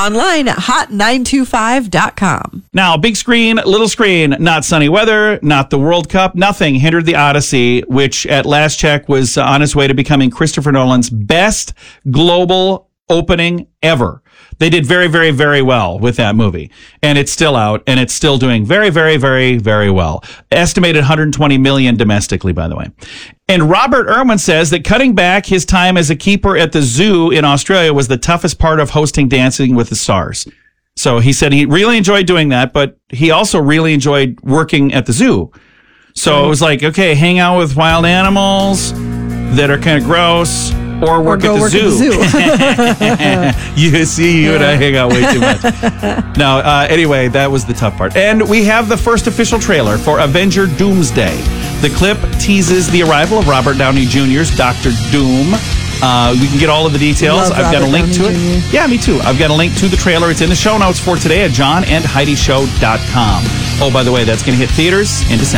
online at hot925.com. Now, big screen, little screen, not sunny weather, not the World Cup, nothing hindered The Odyssey, which at last check was on its way to becoming Christopher Nolan's best global opening ever. They did very, very, very well with that movie. And it's still out, and it's still doing very, very, very, very well. Estimated 120 million domestically, by the way. And Robert Irwin says that cutting back his time as a keeper at the zoo in Australia was the toughest part of hosting Dancing with the Stars. So he said he really enjoyed doing that, but he also really enjoyed working at the zoo. So it was like, okay, hang out with wild animals that are kind of gross, or work at the zoo. You see, you and I hang out way too much. No, anyway, that was the tough part. And we have the first official trailer for Avenger Doomsday. The clip teases the arrival of Robert Downey Jr.'s Dr. Doom. We can get all of the details. I've got a link to it. Yeah, me too. I've got a link to the trailer. It's in the show notes for today at johnandheidishow.com. Oh, by the way, that's going to hit theaters in December.